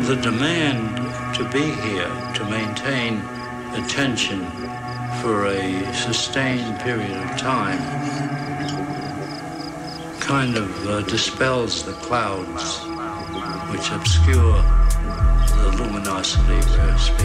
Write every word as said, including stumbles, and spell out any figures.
The demand to be here, to maintain attention for a sustained period of time, kind of uh, dispels the clouds which obscure the luminosity, so to speak.